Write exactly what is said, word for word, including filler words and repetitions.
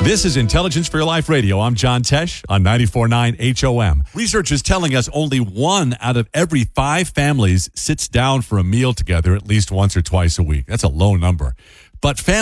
This is Intelligence for Your Life Radio. I'm John Tesh on ninety-four point nine H O M. Research is telling us only one out of every five families sits down for a meal together at least once or twice a week. That's a low number. But families